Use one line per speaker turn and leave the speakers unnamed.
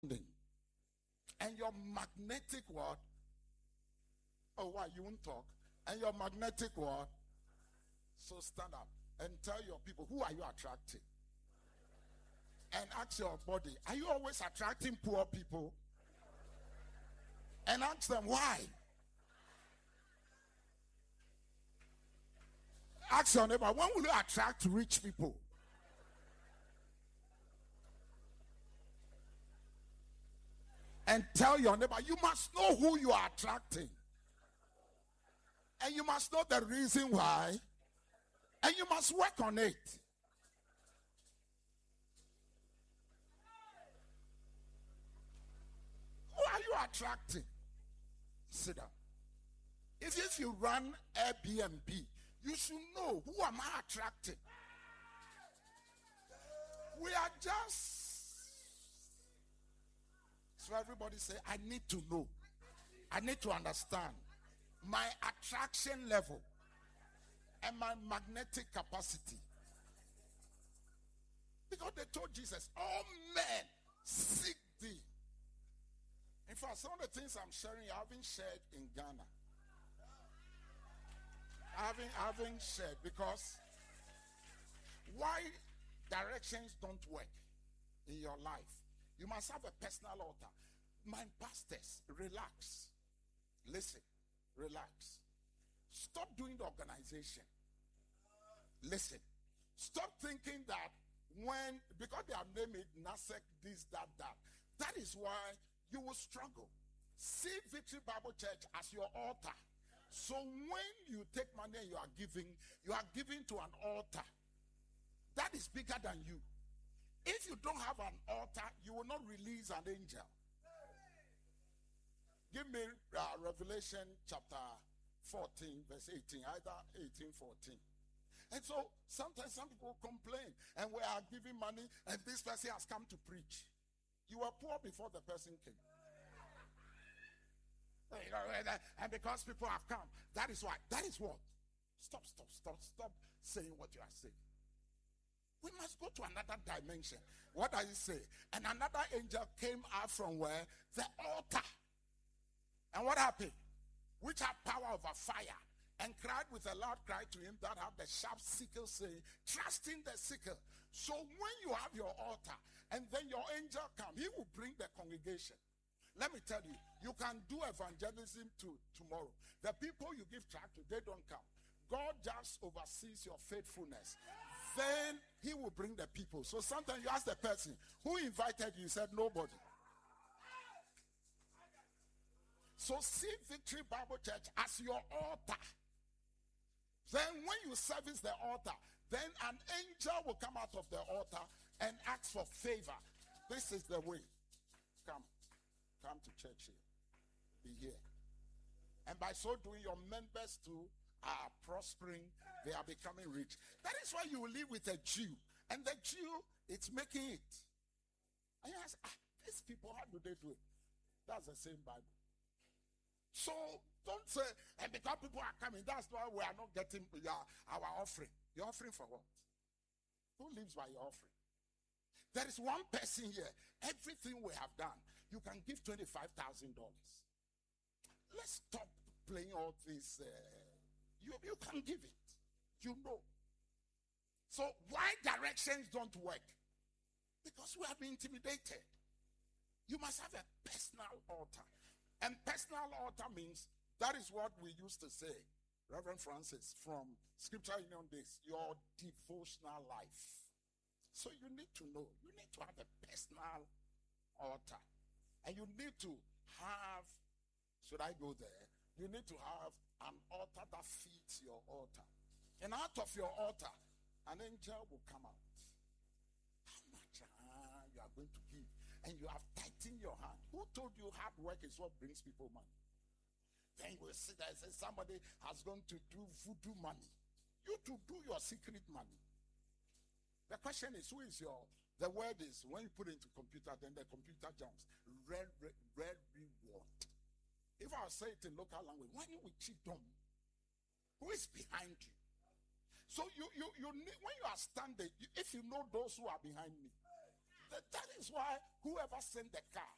And your magnetic what? Oh, why you won't talk? And your magnetic what? So stand up and tell your people, who are you attracting? And ask your body, are you always attracting poor people? And ask them why. Ask your neighbor, when will you attract rich people? And tell your neighbor, you must know who you are attracting. And you must know the reason why. And you must work on it. Who are you attracting? Sit down. If you run Airbnb, you should know, who am I attracting? We are just... So everybody say, I need to know. I need to understand my attraction level and my magnetic capacity. Because they told Jesus, all men seek thee. In fact, some of the things I'm sharing, I haven't shared in Ghana. I haven't shared because why directions don't work in your life? You must have a personal altar. My pastors, relax. Listen, relax. Stop doing the organization. Listen. Stop thinking that because they have named it NASEC, this, that. That is why you will struggle. See Victory Bible Church as your altar. So when you take money and you are giving to an altar that is bigger than you. If you don't have an altar, you will not release an angel. Give me Revelation chapter 14, verse 18, either 18, 14. And so sometimes some people complain, and we are giving money, and this person has come to preach. You were poor before the person came. And because people have come, that is why. That is what? Stop saying what you are saying. We must go to another dimension. What does it say? And another angel came out from where? The altar. And what happened? Which had power over fire. And cried with a loud cry to him that had the sharp sickle, saying, trust in the sickle. So when you have your altar, and then your angel come, he will bring the congregation. Let me tell you, you can do evangelism tomorrow. The people you give tract to, they don't come. God just oversees your faithfulness. Then he will bring the people. So sometimes you ask the person, who invited you? He said, nobody. So see Victory Bible Church as your altar. Then when you service the altar, then an angel will come out of the altar and ask for favor. This is the way. Come to church here. Be here. And by so doing, your members too are prospering. They are becoming rich. That is why you will live with a Jew. And the Jew, it's making it. And you ask, these people, how do they do it? That's the same Bible. So don't say, and because people are coming, that's why we are not getting our offering. Your offering for what? Who lives by your offering? There is one person here. Everything we have done, you can give $25,000. Let's stop playing all this. You can give it. You know. So why directions don't work? Because we have been intimidated. You must have a personal altar. And personal altar means, that is what we used to say, Reverend Francis, from Scripture Union days, your devotional life. So you need to know, you need to have a personal altar. And you need to have, should I go there? You need to have an altar that feeds your altar. And out of your altar, an angel will come out. How much you are going to give? And you have tightened your hand. Who told you hard work is what brings people money? Then you will see that somebody has gone to do voodoo money. You to do your secret money. The question is, who is the word is, when you put it into computer, then the computer jumps. Red reward. If I say it in local language, when you will cheat them, who is behind you? So you need, when you are standing, if you know those who are behind me, that is why whoever sent the car,